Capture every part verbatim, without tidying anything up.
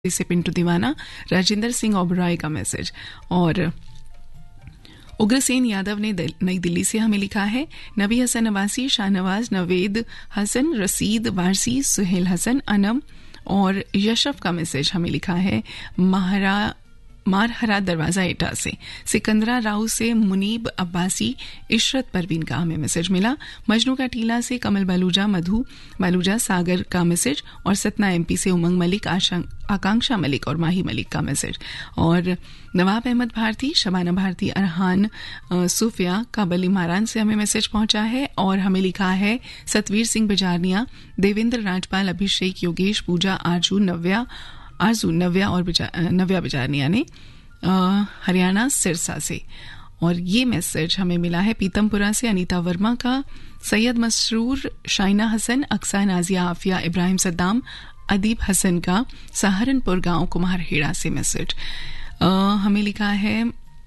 से पिंटू दीवाना, राजेंद्र सिंह ओबराय का मैसेज। और उग्रसेन यादव ने नई दिल्ली से हमें लिखा है, नबी हसन नवासी, शाहनवाज, नवेद हसन, रसीद वारसी, सुहेल हसन, अनम और यशफ का मैसेज हमें लिखा है महारा मारहरा दरवाजा एटा से। सिकंदरा राव से मुनीब अब्बासी, इशरत परवीन का हमें मैसेज मिला। मजनू का टीला से कमल बालूजा, मधु बालूजा, सागर का मैसेज। और सतना एमपी से उमंग मलिक, आकांक्षा मलिक और माही मलिक का मैसेज। और नवाब अहमद भारती, शबाना भारती, अरहान सूफिया काबली मारान से हमें मैसेज पहुंचा है। और हमें लिखा है सतवीर सिंह बिजारनिया, देवेंद्र राजपाल, अभिषेक, योगेश, पूजा, आरजू नव्या आरजू नव्या और नव्या बिजारनिया ने हरियाणा सिरसा से। और ये मैसेज हमें मिला है पीतमपुरा से अनीता वर्मा का, सैयद मसरूर, शाइना हसन, अक्सा, नाजिया, आफिया, इब्राहिम सद्दाम, अदीब हसन का सहारनपुर गांव कुम्हारहेड़ा से मैसेज। आ, हमें लिखा है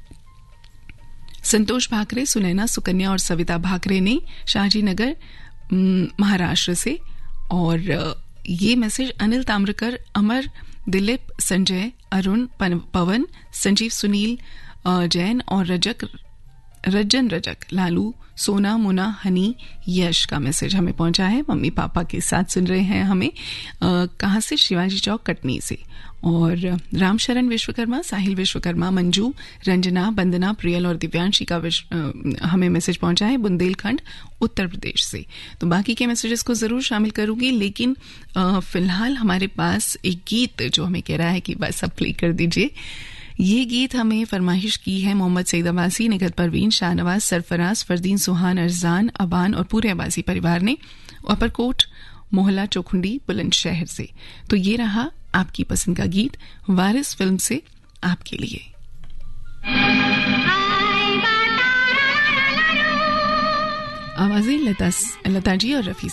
संतोष भाकरे, सुनैना, सुकन्या और सविता भाकरे ने शाहजी नगर महाराष्ट्र से। और ये मैसेज अनिल ताम्रकर, अमर, दिलीप, संजय, अरुण, पवन, संजीव, सुनील जैन और रजक रजन रजक, लालू, सोना, मुना, हनी, यश का मैसेज हमें पहुंचा है। मम्मी पापा के साथ सुन रहे हैं हमें, कहाँ से? शिवाजी चौक, कटनी से। और रामशरण विश्वकर्मा, साहिल विश्वकर्मा, मंजू, रंजना, वंदना, प्रियल और दिव्यांशी का आ, हमें मैसेज पहुंचा है बुंदेलखंड, उत्तर प्रदेश से। तो बाकी के मैसेजेस को जरूर शामिल करूंगी, लेकिन आ, फिलहाल हमारे पास एक गीत जो हमें कह रहा है कि बस अब प्ले कर दीजिए। ये गीत हमें फरमाइश की है मोहम्मद सईद अब्बासी, निगत परवीन, शाहनवाज, सरफराज, फरदीन, सुहान, अरजान, अबान और पूरे अब्बासी परिवार ने, अपरकोट, मोहल्ला चौखुंडी, बुलंदशहर से। तो ये रहा आपकी पसंद का गीत वारिस फिल्म से आपके लिए। आवाजें लता लता जी और रफी